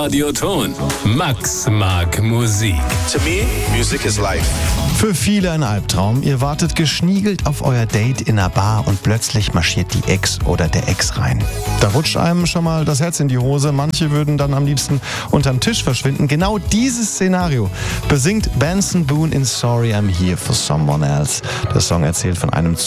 Radioton. Max mag Musik. To me, music is life. Für viele ein Albtraum. Ihr wartet geschniegelt auf euer Date in einer Bar und plötzlich marschiert die Ex oder der Ex rein. Da rutscht einem schon mal das Herz in die Hose. Manche würden dann am liebsten unterm Tisch verschwinden. Genau dieses Szenario besingt Benson Boone in Sorry I'm Here for Someone Else. Der Song erzählt von einem